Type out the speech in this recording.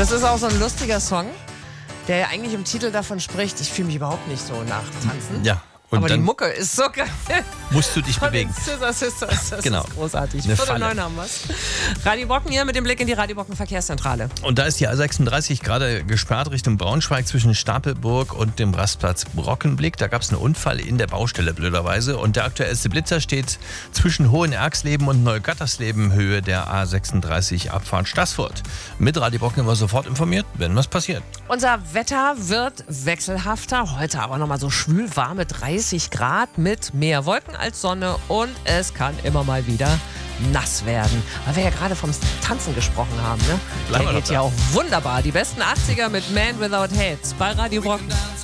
Das ist auch so ein lustiger Song, der ja eigentlich im Titel davon spricht, ich fühle mich überhaupt nicht so nach Tanzen. Ja. Und Aber die dann Mucke ist so geil. musst du dich Von bewegen. den Scissor Sisters, das Genau. ist großartig. Eine 8:45 Falle. haben wir's. Radio Brocken hier mit dem Blick in die Radio Brocken Verkehrszentrale. Und da ist die A36 gerade gesperrt Richtung Braunschweig zwischen Stapelburg und dem Rastplatz Brockenblick. Da gab es einen Unfall in der Baustelle blöderweise. Und der aktuellste Blitzer steht zwischen Hohenergsleben und Neugattersleben, Höhe der A36 Abfahrt Staßfurt. Mit Radio Brocken immer sofort informiert, wenn was passiert. Unser Wetter wird wechselhafter. Heute aber nochmal so schwül warme 30 Grad mit mehr Wolken als Sonne. Und es kann immer mal wieder nass werden. Weil wir ja gerade vom Tanzen gesprochen haben. Ne? Bleiben wir Der doch geht da. ja auch wunderbar. Die besten 80er mit Man Without Heads bei Radio Brocken.